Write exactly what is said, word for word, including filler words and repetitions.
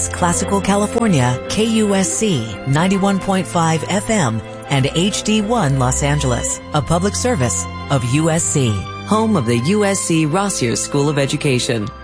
Classical California, K U S C ninety-one point five F M and H D one Los Angeles, a public service of U S C, home of the U S C Rossier School of Education.